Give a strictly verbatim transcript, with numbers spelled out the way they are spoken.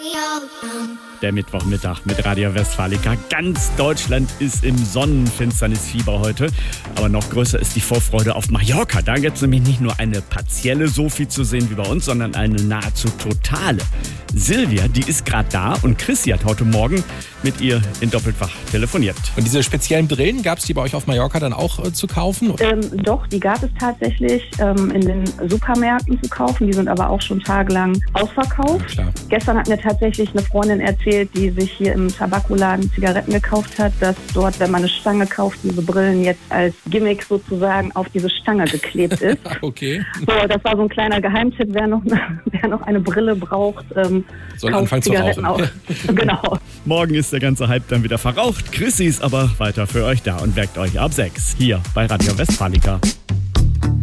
Der Mittwochmittag mit Radio Westfalica. Ganz Deutschland ist im Sonnenfinsternisfieber heute. Aber noch größer ist die Vorfreude auf Mallorca. Da gibt es nämlich nicht nur eine partielle Sophie zu sehen wie bei uns, sondern eine nahezu totale. Silvia, die ist gerade da und Chrissy hat heute Morgen mit ihr in Doppeltwach telefoniert. Und diese speziellen Brillen, gab es die bei euch auf Mallorca dann auch äh, zu kaufen? Ähm, doch, die gab es tatsächlich ähm, in den Supermärkten zu kaufen. Die sind aber auch schon tagelang ausverkauft. Ja, klar. Gestern hat mir tatsächlich eine Freundin erzählt, die sich hier im Tabakoladen Zigaretten gekauft hat, dass dort, wenn man eine Stange kauft, diese Brillen jetzt als Gimmick sozusagen auf diese Stange geklebt ist. Okay. So, das war so ein kleiner Geheimtipp, wer noch eine, wer noch eine Brille braucht, ähm, soll kauft anfangen zu Zigaretten rauchen. Auch. Genau. Morgen ist der ganze Hype dann wieder verraucht. Chrissy ist aber weiter für euch da und weckt euch ab sechs hier bei Radio Westfalica.